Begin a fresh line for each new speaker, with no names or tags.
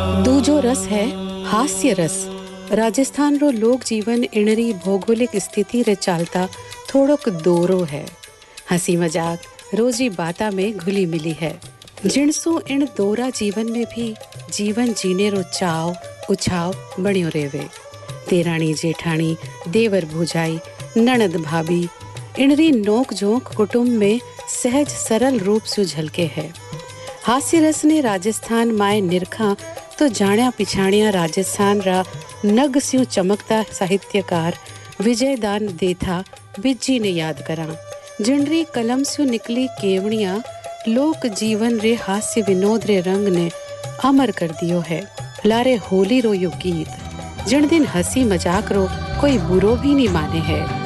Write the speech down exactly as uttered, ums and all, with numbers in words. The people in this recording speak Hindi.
दूजो रस है हास्य रस। राजस्थान रो लोक जीवन इणरी भौगोलिक स्थिति रे चालता थोड़ोक दोरो है। हंसी मजाक रोजी बाता में घुली मिली है। जिणसु इन दोरा जीवन में भी जीवन जीने रो चाव उछाव बणियो रेवे। तेराणी जेठाणी देवर भुजाई ननद भाभी इणरी नोक झोंक कुटुंब में सहज सरल रूप से झलके है। हास्य रस ने राजस्थान माए निरखा तो जाण्या पिछाणिया राजस्थान रा नग स्यू चमकता साहित्यकार विजयदान देथा बिज्जी ने याद करा। जिनरी कलम स्यू निकली केवणिया लोक जीवन रे हास्य विनोद रे रंग ने अमर कर दियो है। लारे होली रो यो गीत जिन दिन हंसी मजाक रो कोई बुरो भी नहीं माने है।